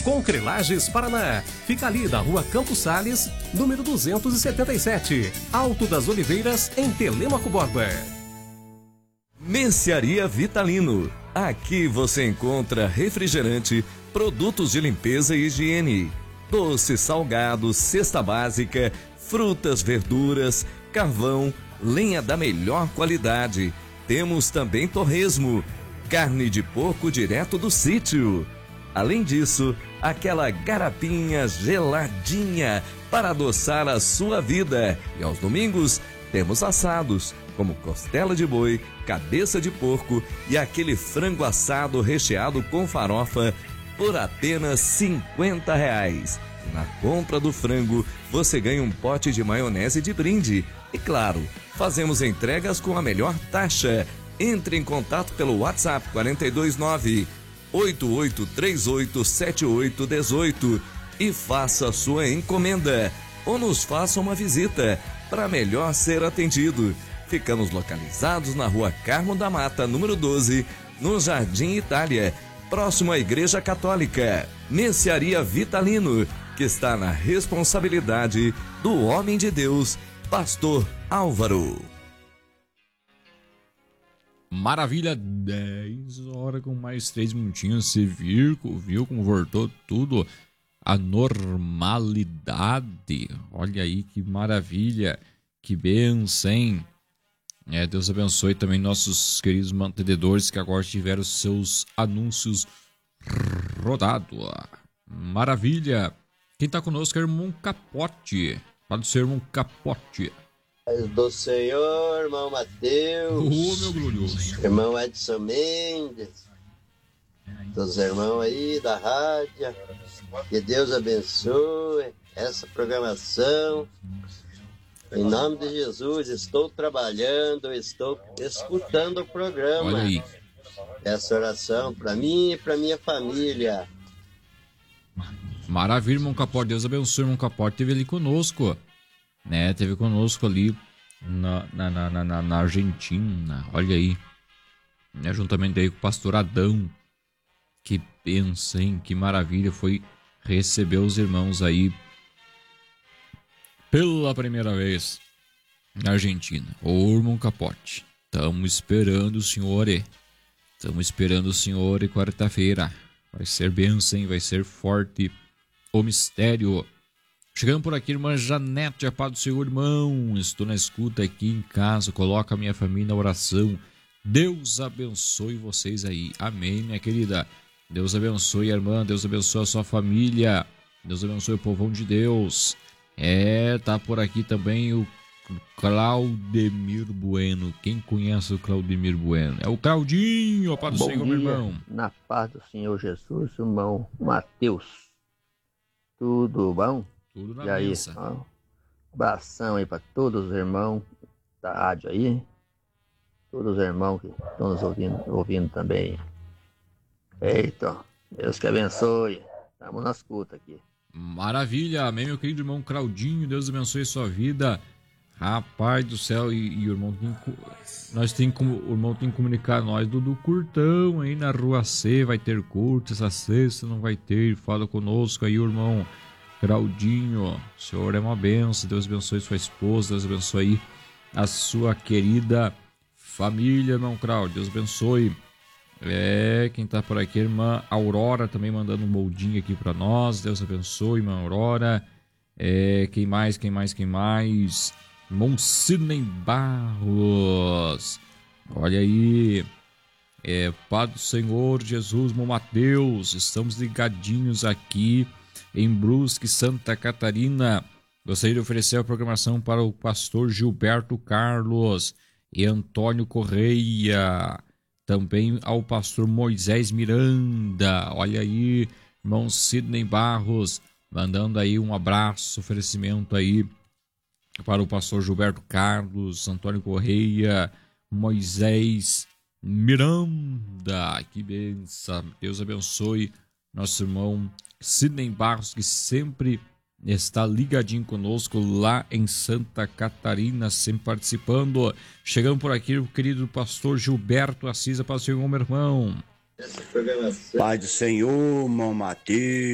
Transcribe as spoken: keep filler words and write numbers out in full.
Concrelages Paraná. Fica ali na rua Campos Sales, número duzentos e setenta e sete. Alto das Oliveiras, em Telêmaco Borba. Mercearia Vitalino. Aqui você encontra refrigerante, produtos de limpeza e higiene, doces, salgados, cesta básica, frutas, verduras, carvão, lenha da melhor qualidade. Temos também torresmo, carne de porco direto do sítio. Além disso, aquela garapinha geladinha para adoçar a sua vida. E aos domingos, temos assados, como costela de boi, cabeça de porco e aquele frango assado recheado com farofa por apenas cinquenta reais. Na compra do frango, você ganha um pote de maionese de brinde. E claro, fazemos entregas com a melhor taxa. Entre em contato pelo WhatsApp quatro dois nove, oito oito três oito, sete oito um oito e faça sua encomenda. Ou nos faça uma visita para melhor ser atendido. Ficamos localizados na rua Carmo da Mata, número doze, no Jardim Itália, próximo à Igreja Católica. Mercearia Vitalino, que está na responsabilidade do homem de Deus, Pastor Álvaro. Maravilha, dez horas com mais três minutinhos. Você viu, viu como voltou tudo à normalidade? Olha aí que maravilha, que bênção, hein? É, Deus abençoe também nossos queridos mantenedores que agora tiveram seus anúncios rodados. Maravilha! Quem está conosco é o irmão Capote. Fala do seu irmão Capote. Do Senhor, irmão Mateus. Ô, oh, meu glorioso. Irmão Edson Mendes. Dos irmãos aí da rádio. Que Deus abençoe essa programação. Em nome de Jesus, estou trabalhando, estou escutando o programa. Olha aí. Essa oração para mim e para minha família. Maravilha, irmão Capote. Deus abençoe, irmão Capote. Teve ali conosco, né? Teve conosco ali na, na, na, na, na Argentina. Olha aí. Né? Juntamente aí com o pastor Adão. Que pensa, hein? Que maravilha foi receber os irmãos aí pela primeira vez na Argentina. Ô, irmão Capote, estamos esperando o senhor. Estamos esperando o senhor e quarta-feira. Vai ser bênção, hein? Vai ser forte o mistério. Chegando por aqui, irmã Janete, a paz do Senhor, irmão. Estou na escuta aqui em casa. Coloca a minha família na oração. Deus abençoe vocês aí. Amém, minha querida. Deus abençoe a irmã. Deus abençoe a sua família. Deus abençoe o povão de Deus. É, tá por aqui também o Claudemir Bueno. Quem conhece o Claudemir Bueno? É o Claudinho, a paz do Senhor, meu irmão. Na paz do Senhor Jesus, irmão Mateus. Tudo bom? Tudo na e aí, mesa. Ó, um abração aí para todos os irmãos da rádio aí. Todos os irmãos que estão nos ouvindo, ouvindo também. Eita, Deus que abençoe. Estamos na escuta aqui. Maravilha, amém, meu querido irmão Claudinho, Deus abençoe a sua vida. Rapaz do céu, e, e o irmão tem, nós tem como, o irmão tem que comunicar a nós do, do curtão aí na Rua C, vai ter curto essa sexta, não vai ter, fala conosco aí o irmão Claudinho, o senhor é uma benção, Deus abençoe sua esposa, Deus abençoe aí a sua querida família, irmão Claudio, Deus abençoe. É, quem tá por aqui, irmã Aurora, também mandando um moldinho aqui pra nós. Deus abençoe, irmã Aurora. É, quem mais, quem mais, quem mais? Irmão Sidney Barros. Olha aí. É, Pai do Senhor Jesus, irmão Mateus. Estamos ligadinhos aqui em Brusque, Santa Catarina. Gostaria de oferecer a programação para o pastor Gilberto Carlos e Antônio Correia. Também ao pastor Moisés Miranda. Olha aí, irmão Sidney Barros, mandando aí um abraço, oferecimento aí para o pastor Gilberto Carlos, Antônio Correia, Moisés Miranda. Que benção. Deus abençoe nosso irmão Sidney Barros, que sempre está ligadinho conosco lá em Santa Catarina, sempre participando. Chegando por aqui o querido pastor Gilberto Assis, para o Senhor, meu irmão. Pai do Senhor, irmão Mateus.